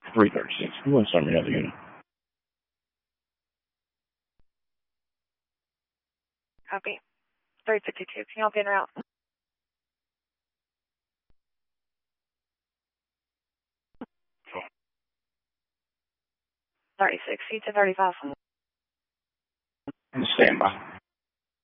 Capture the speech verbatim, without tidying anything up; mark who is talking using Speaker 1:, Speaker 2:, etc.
Speaker 1: three thirty-six. Who wants to start me another unit?
Speaker 2: Copy. three fifty-two. Can you help in route? thirty-six. Seats at thirty-five.
Speaker 1: Stand by.